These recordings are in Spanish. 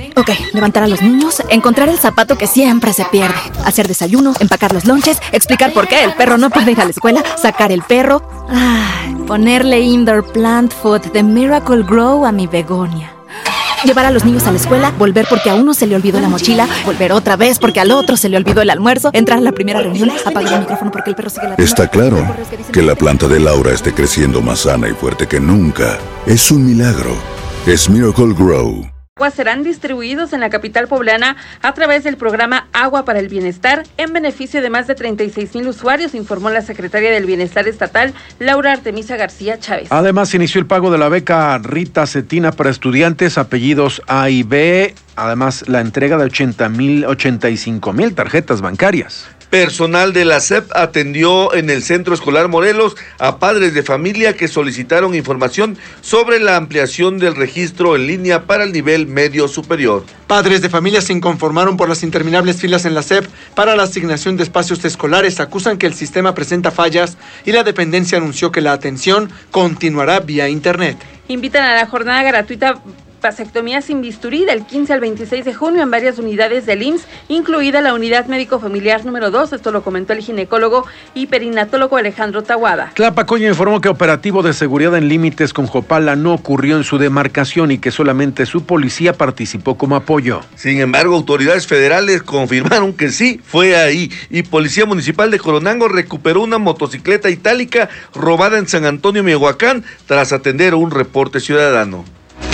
Ok, levantar a los niños, encontrar el zapato que siempre se pierde, hacer desayuno, empacar los lonches, explicar por qué el perro no puede ir a la escuela, sacar el perro, ponerle indoor plant food de Miracle Grow a mi begonia. Llevar a los niños a la escuela, volver porque a uno se le olvidó la mochila, volver otra vez porque al otro se le olvidó el almuerzo, entrar a la primera reunión, apagar el micrófono porque el perro sigue la... Está claro que la planta de Laura esté creciendo más sana y fuerte que nunca. Es un milagro. Es Miracle Grow. Serán distribuidos en la capital poblana a través del programa Agua para el Bienestar en beneficio de más de 36,000 usuarios, informó la secretaria del Bienestar Estatal, Laura Artemisa García Chávez. Además, inició el pago de la beca Rita Cetina para estudiantes apellidos A y B, además la entrega de 85,000 tarjetas bancarias. Personal de la SEP atendió en el Centro Escolar Morelos a padres de familia que solicitaron información sobre la ampliación del registro en línea para el nivel medio superior. Padres de familia se inconformaron por las interminables filas en la SEP para la asignación de espacios escolares. Acusan que el sistema presenta fallas y la dependencia anunció que la atención continuará vía internet. Invitan a la jornada gratuita vasectomía sin bisturí del 15 al 26 de junio en varias unidades del IMSS, incluida la unidad médico-familiar número 2. Esto lo comentó el ginecólogo y perinatólogo Alejandro Tahuada. Tlapacoya informó que operativo de seguridad en límites con Jopala no ocurrió en su demarcación y que solamente su policía participó como apoyo. Sin embargo, autoridades federales confirmaron que sí fue ahí y Policía Municipal de Coronango recuperó una motocicleta itálica robada en San Antonio, Michoacán, tras atender un reporte ciudadano.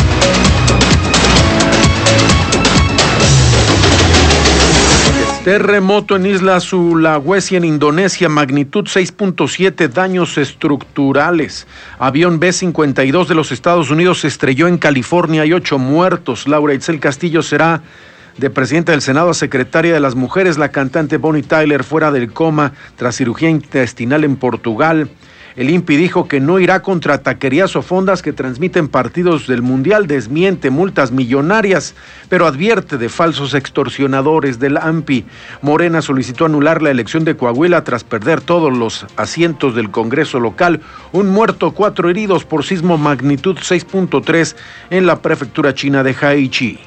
Terremoto en Isla Sulawesi, en Indonesia, magnitud 6.7, daños estructurales. Avión B-52 de los Estados Unidos se estrelló en California, hay 8 muertos. Laura Itzel Castillo será de presidenta del Senado a secretaria de las Mujeres. La cantante Bonnie Tyler fuera del coma tras cirugía intestinal en Portugal. El INPI dijo que no irá contra taquerías o fondas que transmiten partidos del Mundial, desmiente multas millonarias, pero advierte de falsos extorsionadores del AMPI. Morena solicitó anular la elección de Coahuila tras perder todos los asientos del Congreso local. 1 muerto, 4 heridos por sismo magnitud 6.3 en la prefectura china de Haichi.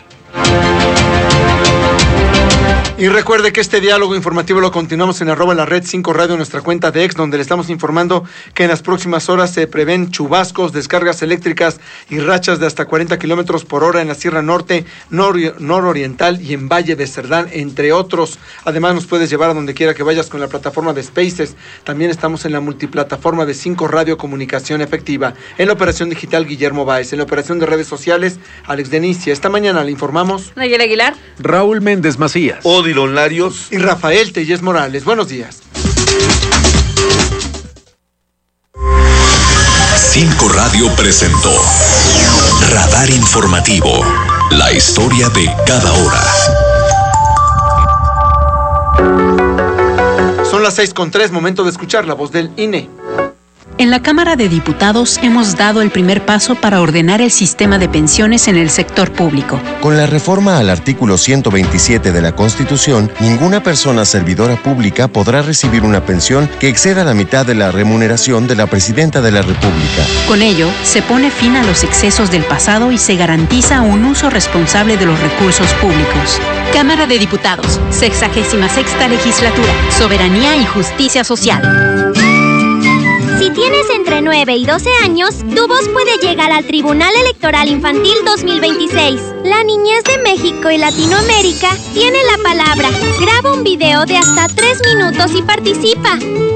Y recuerde que este diálogo informativo lo continuamos en @la-red5radio, nuestra cuenta de X, donde le estamos informando que en las próximas horas se prevén chubascos, descargas eléctricas y rachas de hasta 40 kilómetros por hora en la Sierra Norte, nororiental y en Valle de Cerdán, entre otros. Además, nos puedes llevar a donde quiera que vayas con la plataforma de Spaces. También estamos en la multiplataforma de 5 Radio Comunicación Efectiva. En la operación digital, Guillermo Báez. En la operación de redes sociales, Alex Denicia. Esta mañana le informamos Nayeli Aguilar, Raúl Méndez Macías, Odilon Larios y Rafael Tellez Morales. Buenos días. 5 Radio presentó Radar Informativo, la historia de cada hora. Son las 6:03, momento de escuchar la voz del INE. En la Cámara de Diputados hemos dado el primer paso para ordenar el sistema de pensiones en el sector público. Con la reforma al artículo 127 de la Constitución, ninguna persona servidora pública podrá recibir una pensión que exceda la mitad de la remuneración de la Presidenta de la República. Con ello, se pone fin a los excesos del pasado y se garantiza un uso responsable de los recursos públicos. Cámara de Diputados, 66ª Legislatura, Soberanía y Justicia Social. Si tienes entre 9 y 12 años, tu voz puede llegar al Tribunal Electoral Infantil 2026. La niñez de México y Latinoamérica tiene la palabra. Graba un video de hasta 3 minutos y participa.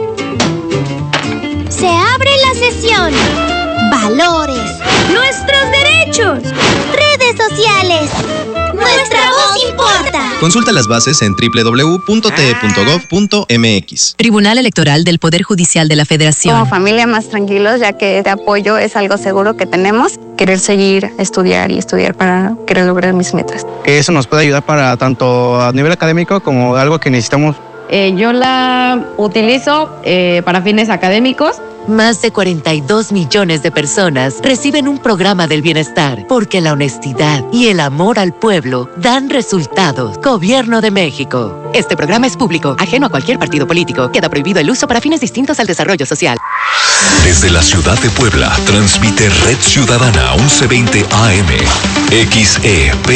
Se abre la sesión. Valores. Nuestros derechos. Redes sociales. Nuestra voz importa. Consulta las bases en www.te.gov.mx. Tribunal Electoral del Poder Judicial de la Federación. Como familia más tranquilos, ya que este apoyo es algo seguro que tenemos. Querer seguir, estudiar para querer lograr mis metas. Eso nos puede ayudar para tanto a nivel académico como algo que necesitamos. Yo la utilizo para fines académicos. Más de 42 millones de personas reciben un programa del bienestar porque la honestidad y el amor al pueblo dan resultados. Gobierno de México. Este programa es público, ajeno a cualquier partido político. Queda prohibido el uso para fines distintos al desarrollo social. Desde la ciudad de Puebla, transmite Red Ciudadana 1120 AM, XEP.